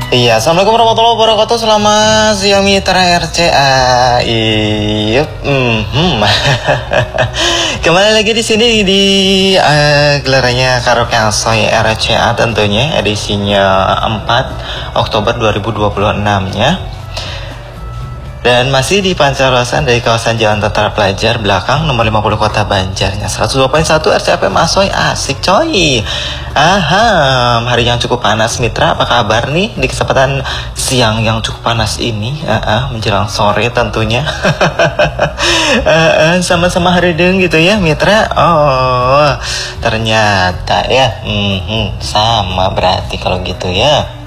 Iya, assalamualaikum warahmatullahi wabarakatuh. Selamat siang mitra RCA. Iya, kembali lagi di sini di gelarannya Karaoke Asoy RCA tentunya edisinya 4 Oktober 2026-nya. Dan masih di Pancarosan dari kawasan Jalan Tentara Pelajar belakang nomor 50 Kota Banjarnya 102.1 RCFM Asoy. Asik coy. Hari yang cukup panas mitra, apa kabar nih di kesempatan siang yang cukup panas ini menjelang sore tentunya. Sama-sama hari deng gitu ya mitra. Oh ternyata ya sama berarti kalau gitu ya.